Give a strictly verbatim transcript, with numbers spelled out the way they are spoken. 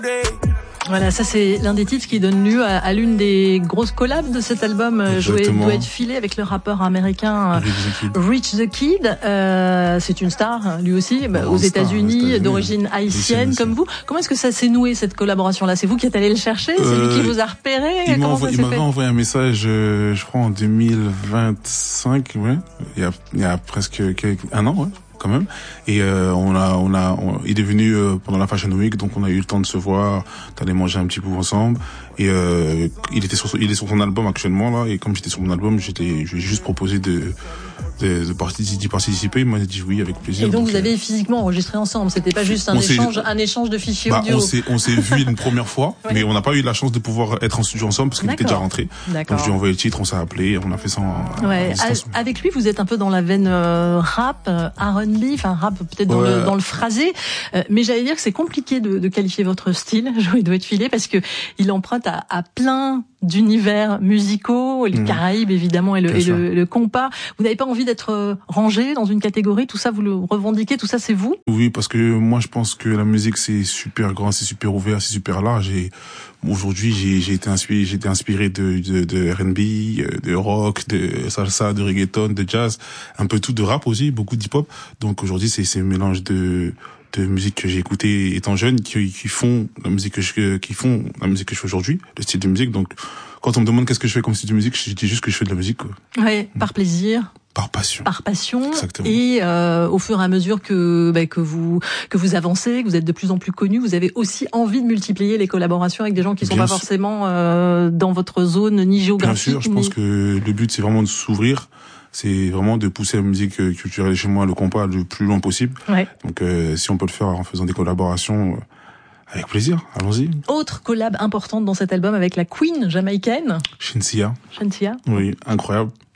Voilà, ça c'est l'un des titres qui donne lieu à, à l'une des grosses collabs de cet album, Jouer doit être filé, avec le rappeur américain Rich the Kid. Euh, c'est une star, lui aussi, bah, aux États-Unis, États d'origine haïtienne comme vous. Comment est-ce que ça s'est noué, cette collaboration-là? C'est vous qui êtes allé le chercher? C'est euh, lui qui vous a repéré? Il m'a envoyé, envoyé un message, euh, je crois en deux mille vingt-cinq, ouais, il y a, il y a presque quelques, un an, ouais. Quand même, et euh, on a on a on, il est venu euh, pendant la Fashion Week, donc on a eu le temps de se voir, d'aller manger un petit peu ensemble, et euh, il était sur il est sur son album actuellement là, et comme j'étais sur mon album, j'étais je lui ai juste proposé de de, de participer, d'y participer. Il m'a dit oui avec plaisir. Et donc, donc vous euh, avez physiquement enregistré ensemble, c'était pas juste un échange un échange de fichiers bah, audio. On s'est on s'est vu une première fois, ouais. Mais on n'a pas eu la chance de pouvoir être en studio ensemble parce qu'il était déjà rentré. Donc je lui ai envoyé le titre, on s'est appelé, on a fait ça en, ouais. en avec lui, vous êtes un peu dans la veine euh, rap, euh, R and B, enfin rap peut-être dans, ouais. le, dans le phrasé, euh, mais j'allais dire que c'est compliqué de, de qualifier votre style, Jouer doit être filé, parce que il emprunte à, à plein d'univers musicaux, les mmh. Caraïbes évidemment et le, et le, le compas. Vous n'avez pas envie d'être rangé dans une catégorie? Tout ça, vous le revendiquez? Tout ça, c'est vous? Oui, parce que moi, je pense que la musique, c'est super grand, c'est super ouvert, c'est super large. Et aujourd'hui, j'ai, j'ai été inspiré, j'ai été inspiré de, de, de R and B, de rock, de salsa, de reggaeton, de jazz, un peu tout, de rap aussi, beaucoup d'hip-hop. Donc aujourd'hui, c'est, c'est un mélange de de musique que j'ai écouté étant jeune, qui, qui font la musique que je, qui font la musique que je fais aujourd'hui, le style de musique. Donc, quand on me demande qu'est-ce que je fais comme style de musique, je dis juste que je fais de la musique, quoi. Ouais, par plaisir. Par passion. Par passion. Exactement. Et euh, au fur et à mesure que bah, que vous que vous avancez, que vous êtes de plus en plus connu, vous avez aussi envie de multiplier les collaborations avec des gens qui sont Bien pas sûr. forcément euh, dans votre zone ni géographique. Bien sûr, je ni... pense que le but c'est vraiment de s'ouvrir. C'est vraiment de pousser la musique culturelle chez moi, le compas, le plus loin possible. Ouais. Donc, euh, si on peut le faire en faisant des collaborations, euh, avec plaisir, allons-y. Autre collab importante dans cet album avec la Queen jamaïcaine. Shenseea. Shenseea. Oui, incroyable.